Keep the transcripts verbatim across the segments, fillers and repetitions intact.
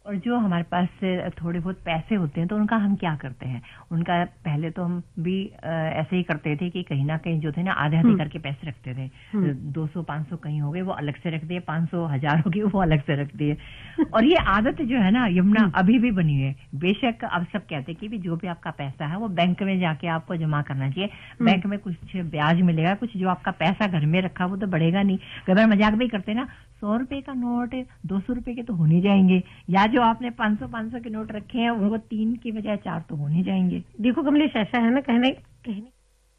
और जो हमारे पास थोड़े बहुत पैसे होते हैं तो उनका हम क्या करते हैं, उनका पहले तो हम भी ऐसे ही करते थे कि कहीं ना कहीं जो थे ना आधे आधे करके पैसे रखते थे, दो सौ पांच सौ कहीं हो गए वो अलग से रख दिए, पांच सौ हजार हो गए वो अलग से रख दिए। और ये आदत जो है ना यमुना अभी भी बनी है। बेशक अब सब कहते हैं कि जो भी आपका पैसा है वो बैंक में जाके आपको जमा करना चाहिए, बैंक में कुछ ब्याज मिलेगा, कुछ जो आपका पैसा घर में रखा वो तो बढ़ेगा नहीं। कई बार मजाक भी करते हैं ना, सौ रुपए का नोट दो सौ रुपए के तो होने जाएंगे, या जो आपने पांच सौ पांच सौ के नोट रखे हैं वो तीन की बजाय चार तो होने जाएंगे। देखो कमलेश, ऐसा है ना, कहने कहने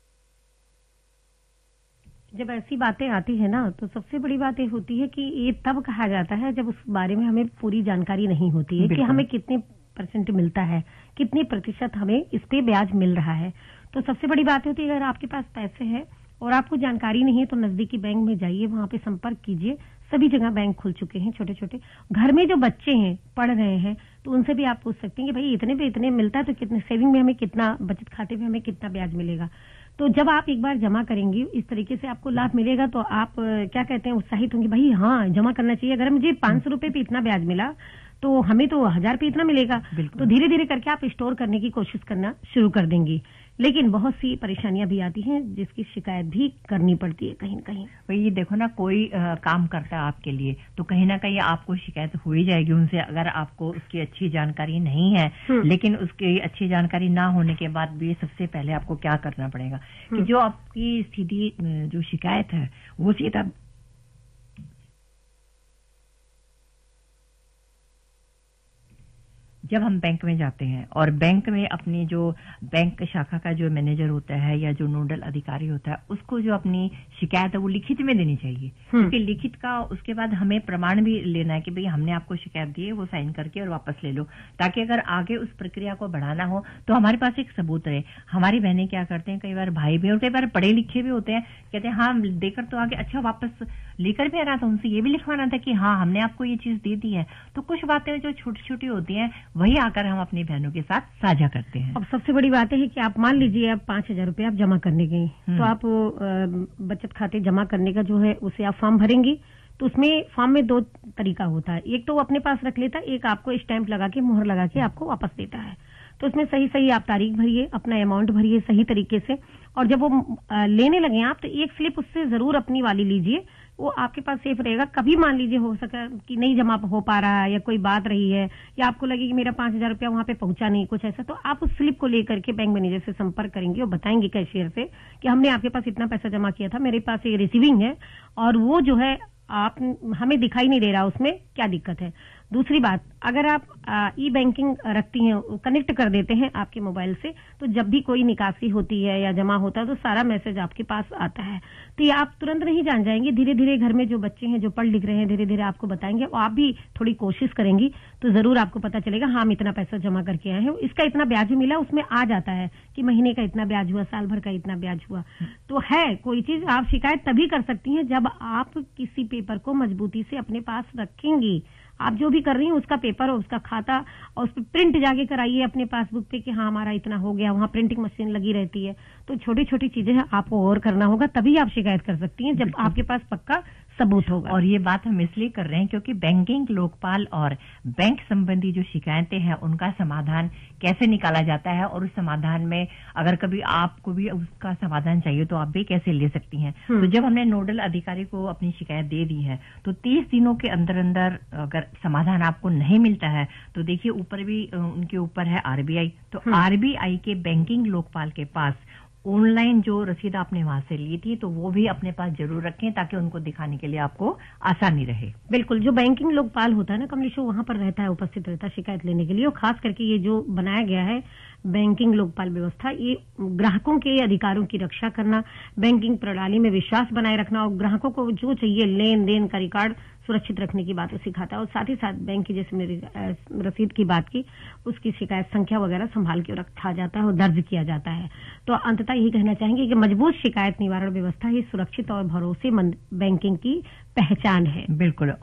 जब ऐसी बातें आती है ना तो सबसे बड़ी बात ये होती है कि ये तब कहा जाता है जब उस बारे में हमें पूरी जानकारी नहीं होती है कि हमें कितने परसेंट मिलता है, कितने प्रतिशत हमें इस पे ब्याज मिल रहा है। तो सबसे बड़ी बात होती है अगर आपके पास पैसे हैं और आपको जानकारी नहीं है तो नजदीकी बैंक में जाइए, वहां पे संपर्क कीजिए। सभी जगह बैंक खुल चुके हैं छोटे छोटे। घर में जो बच्चे हैं पढ़ रहे हैं तो उनसे भी आप पूछ सकते हैं कि भाई इतने पे इतने मिलता है तो कितने सेविंग में हमें कितना, बचत खाते में हमें कितना ब्याज मिलेगा। तो जब आप एक बार जमा करेंगी इस तरीके से आपको लाभ मिलेगा तो आप क्या कहते हैं उत्साहित होंगे, भाई हाँ जमा करना चाहिए। अगर मुझे पांच सौ रुपए पे इतना ब्याज मिला तो हमें तो हजार पे इतना मिलेगा। तो धीरे धीरे करके आप स्टोर करने की कोशिश करना शुरू कर देंगी। लेकिन बहुत सी परेशानियां भी आती हैं जिसकी शिकायत भी करनी पड़ती है कहीं न कहीं। भाई देखो ना, कोई आ, काम करता है आपके लिए तो कहीं ना कहीं आपको शिकायत हो ही जाएगी उनसे, अगर आपको उसकी अच्छी जानकारी नहीं है। लेकिन उसकी अच्छी जानकारी ना होने के बाद भी सबसे पहले आपको क्या करना पड़ेगा कि जो आपकी सीधी जो शिकायत है वो सीधा जब हम बैंक में जाते हैं और बैंक में अपनी जो बैंक शाखा का जो मैनेजर होता है या जो नोडल अधिकारी होता है उसको जो अपनी शिकायत है वो लिखित में देनी चाहिए, क्योंकि लिखित का उसके बाद हमें प्रमाण भी लेना है कि भाई हमने आपको शिकायत दी है, वो साइन करके और वापस ले लो, ताकि अगर आगे उस प्रक्रिया को बढ़ाना हो तो हमारे पास एक सबूत रहे। हमारी बहनें क्या करते हैं, कई बार भाई भी और कई बार पढ़े लिखे भी होते हैं, कहते हैं हाँ देकर तो आगे, अच्छा वापस लेकर भी आना था, उनसे ये भी लिखवाना था कि हाँ हमने आपको ये चीज दे दी है। तो कुछ बातें जो छोटी छोटी होती हैं वही आकर हम अपनी बहनों के साथ साझा करते हैं। अब सबसे बड़ी बात है कि आप मान लीजिए आप पांच हजार रुपये आप जमा करने गई तो आप बचत खाते जमा करने का जो है उसे आप फॉर्म भरेंगी। तो उसमें फॉर्म में दो तरीका होता है, एक तो वो अपने पास रख लेता है, एक आपको स्टैंप लगा के मुहर लगा के आपको वापस देता है। तो उसमें सही सही आप तारीख भरिए, अपना अमाउंट भरिए सही तरीके से, और जब वो लेने लगे आप तो एक स्लिप उससे जरूर अपनी वाली लीजिए, वो आपके पास सेफ रहेगा। कभी मान लीजिए हो सका कि नहीं जमा हो पा रहा है या कोई बात रही है या आपको लगे कि मेरा पांच हजार रुपया वहां पे पहुंचा नहीं कुछ ऐसा, तो आप उस स्लिप को लेकर के बैंक मैनेजर से संपर्क करेंगे और बताएंगे कैशियर से कि हमने आपके पास इतना पैसा जमा किया था, मेरे पास ये रिसीविंग है और वो जो है आप हमें दिखाई नहीं दे रहा, उसमें क्या दिक्कत है। दूसरी बात, अगर आप ई बैंकिंग रखती हैं, कनेक्ट कर देते हैं आपके मोबाइल से, तो जब भी कोई निकासी होती है या जमा होता है तो सारा मैसेज आपके पास आता है। तो ये आप तुरंत नहीं जान जाएंगे, धीरे धीरे घर में जो बच्चे हैं जो पढ़ लिख रहे हैं धीरे धीरे आपको बताएंगे और आप भी थोड़ी कोशिश करेंगी तो जरूर आपको पता चलेगा हाँ हम इतना पैसा जमा करके आए हैं, इसका इतना ब्याज मिला, उसमें आ जाता है कि महीने का इतना ब्याज हुआ, साल भर का इतना ब्याज हुआ। तो है कोई चीज आप शिकायत तभी कर सकती हैं जब आप किसी पेपर को मजबूती से अपने पास रखेंगी। आप जो भी कर रही हैं उसका पेपर और उसका खाता और उस पर प्रिंट जाके कराइए अपने पासबुक पे कि हाँ हमारा इतना हो गया, वहां प्रिंटिंग मशीन लगी रहती है। तो छोटी छोटी चीजें आपको और करना होगा, तभी आप शिकायत कर सकती हैं जब आपके पास पक्का सबूत होगा। और ये बात हम इसलिए कर रहे हैं क्योंकि बैंकिंग लोकपाल और बैंक संबंधी जो शिकायतें हैं उनका समाधान कैसे निकाला जाता है और उस समाधान में अगर कभी आपको भी उसका समाधान चाहिए तो आप भी कैसे ले सकती हैं। तो जब हमने नोडल अधिकारी को अपनी शिकायत दे दी है तो तीस दिनों के अंदर अंदर अगर समाधान आपको नहीं मिलता है तो देखिए ऊपर भी उनके ऊपर है आरबीआई, तो आरबीआई के बैंकिंग लोकपाल के पास ऑनलाइन जो रसीद आपने वहां से ली थी तो वो भी अपने पास जरूर रखें ताकि उनको दिखाने के लिए आपको आसानी रहे। बिल्कुल, जो बैंकिंग लोकपाल होता है ना कमलेश, वहां पर रहता है, उपस्थित रहता है शिकायत लेने के लिए। और खास करके ये जो बनाया गया है बैंकिंग लोकपाल व्यवस्था, ये ग्राहकों के अधिकारों की रक्षा करना, बैंकिंग प्रणाली में विश्वास बनाए रखना और ग्राहकों को जो चाहिए लेन देन का रिकॉर्ड सुरक्षित रखने की बात सिखाता है। और साथ ही साथ बैंक की जैसे मेरी रसीद की बात की, उसकी शिकायत संख्या वगैरह संभाल के रखा जाता है और दर्ज किया जाता है। तो अंततः यही कहना चाहेंगे कि मजबूत शिकायत निवारण व्यवस्था ही सुरक्षित और भरोसेमंद बैंकिंग की पहचान है। बिल्कुल।